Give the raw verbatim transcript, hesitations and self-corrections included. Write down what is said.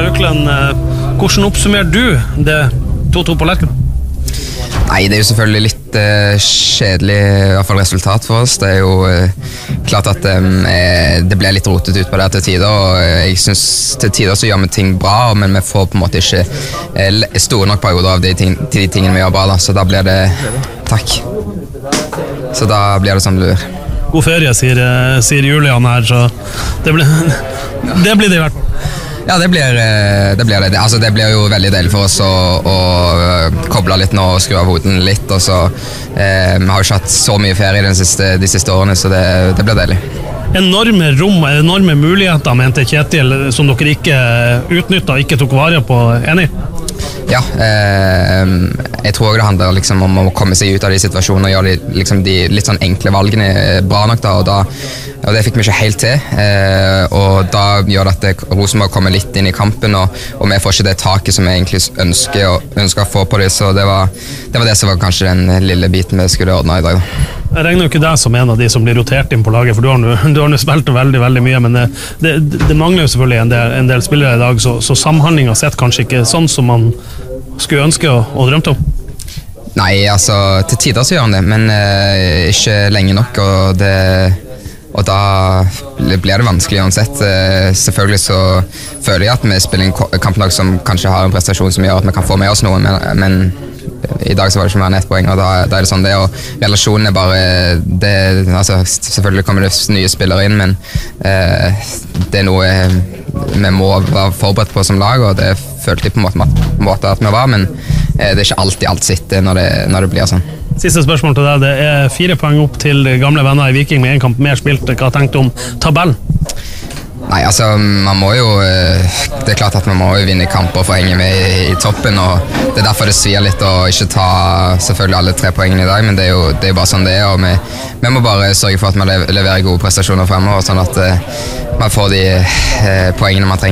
Økland, hvordan oppsummerer du det to to på Lerken? Nei, det er jo selvfølgelig litt uh, kjedelig i hvert fall resultat for oss. Det er jo uh, klart at um, det ble litt rotet ut på det til tider, og uh, jeg synes til tider så gjør vi ting bra, men vi får på en måte ikke uh, store nok perioder av de, ting, de tingene vi gjør bra, da. Så da blir det takk. Så da blir det sånn det blir. God ferie, sier, sier Julian her, så det blir det, blir det i hvert fall. Ja, det blir det. Blir det. Altså, det blir jo veldig deilig for oss å, å koble litt nå og skru av hoden litt. Og så, eh, vi har jo ikke hatt så mye ferie de siste, de siste årene, så det, det blir deilig. Enorme rom, enorme muligheter, mente Kjetil, som dere ikke utnyttet og ikke tok vare på. Enig? Ja, eh, jeg tror det handler liksom om å komme seg ut av de situasjonene og gjøre de, liksom de litt sånn enkle valgene bra nok da, og, da, og det fikk vi ikke helt til, eh, og da gjør det at Rosenborg kommer litt inn i kampen, og, og vi får ikke det taket som vi egentlig ønsker, og, ønsker å få på det, så det var, det var det som var kanskje den lille biten vi skulle ordne i dag da. Jeg regner jo ikke deg som en av de som blir rotert inn på laget, for du har nå spilt veldig, veldig mye, men det, det, det mangler jo selvfølgelig en del, en del spillere i dag, så, så samhandlingen har sett kanskje ikke sånn som man skulle ønske og, og drømte om? Nei, altså, til tider så gjør han det, men uh, ikke lenge nok, og, det, og da blir det vanskelig uansett. Uh, selvfølgelig så føler jeg at vi spiller en kamplag som kanskje har en prestasjon som gjør at vi kan få med oss noe, men, men i dag så var det ikke mer enn ett poeng, og da, da er det sånn det, og relasjonen er bare det, altså, selvfølgelig kommer det nye spillere inn, men eh, det er noe vi må være forberedt på som lag, og det følte jeg på en måte, på en måte at vi var, men eh, det er ikke alltid alt sitter når det, når det blir sånn. Siste spørsmål til deg, det er fire poeng opp til gamle venner i Viking med en kamp mer spilt. Hva tenkte du om tabellen? Nei, altså, man må jo, det er klart at man må jo vinne kamper for å henge med i, i toppen, og det er derfor det svir litt å ikke ta selvfølgelig alle tre poengene i dag, men det er jo, det er bare sånn det er, og vi, vi må bare sørge for at man leverer gode prestasjoner fremover, sånn at uh, man får de uh, poengene man trenger.